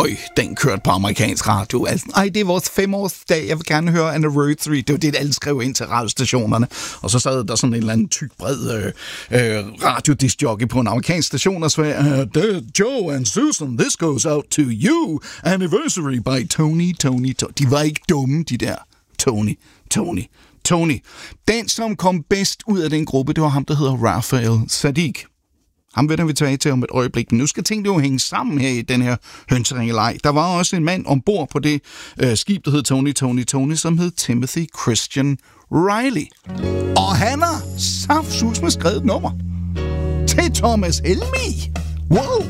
Den kørte på amerikansk radio. Altså, det er vores 5-årsdag. Jeg vil gerne høre Anniversary. Det var det, alle skrev ind til radiostationerne. Og så sad der sådan en eller anden tyk, bred radiodiskjockey på en amerikansk station og sagde, Joe and Susan, this goes out to you. Anniversary by Tony. De var ikke dumme, de der. Tony. Den, som kom bedst ud af den gruppe, det var ham, der hedder Raphael Saadiq. Ham vender vi tilbage til om et øjeblik. Men nu skal tingene jo hænge sammen her i den her hønseringeleg. Der var også en mand ombord på det skib, der hed Tony, som hed Timothy Christian Riley. Og han har saftsus med skrevet nummer til Thomas Helmig. Wow!